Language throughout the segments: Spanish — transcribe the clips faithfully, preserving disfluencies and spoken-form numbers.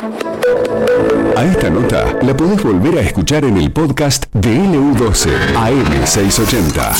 A esta nota la podés volver a escuchar en el podcast de L U doce A M seiscientos ochenta.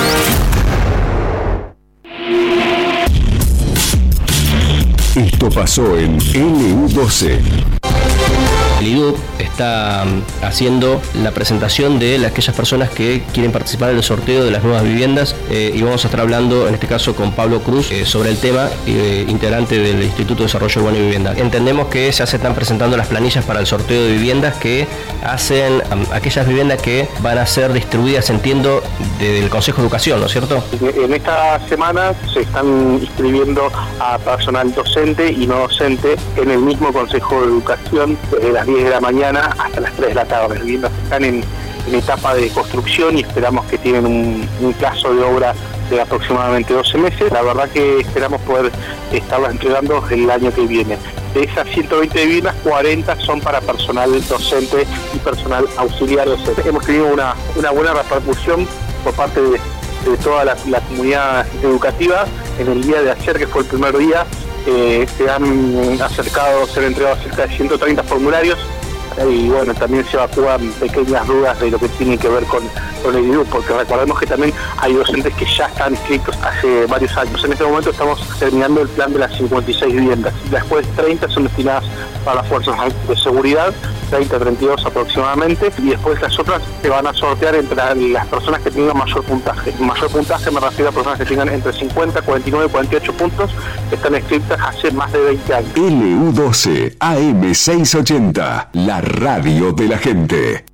Esto pasó en L U doce. El I D U P está haciendo la presentación de aquellas personas que quieren participar en el sorteo de las nuevas viviendas eh, y vamos a estar hablando en este caso con Pablo Cruz eh, sobre el tema, eh, integrante del Instituto de Desarrollo Urbano y Vivienda. Entendemos que ya se están presentando las planillas para el sorteo de viviendas que hacen um, aquellas viviendas que van a ser distribuidas, entiendo, del Consejo de Educación, ¿no es cierto? En esta semana se están inscribiendo a personal docente y no docente en el mismo Consejo de Educación desde las diez de la mañana hasta las tres de la tarde. Las viviendas están en, en etapa de construcción y esperamos que tienen un, un plazo de obra de aproximadamente doce meses. La verdad que esperamos poder estarlas entregando el año que viene. De esas ciento veinte viviendas, cuarenta son para personal docente y personal auxiliar docente. Hemos tenido una, una buena repercusión por parte de, de toda la, la comunidad educativa. En el día de ayer, que fue el primer día, Eh, se han acercado, se han entregado cerca de ciento treinta formularios eh, y bueno, también se evacúan pequeñas dudas de lo que tiene que ver con, con el I D U P, porque recordemos que también hay docentes que ya están inscritos hace varios años. En este momento estamos terminando el plan de las cincuenta y seis viviendas, después treinta son destinadas para las fuerzas de seguridad, treinta, treinta y dos aproximadamente, y después las otras se van a sortear entre las personas que tengan mayor puntaje. Mayor puntaje me refiero a personas que tengan entre cincuenta, cuarenta y nueve, cuarenta y ocho puntos, que están inscritas hace más de veinte años. L U doce A M seiscientos ochenta, la radio de la gente.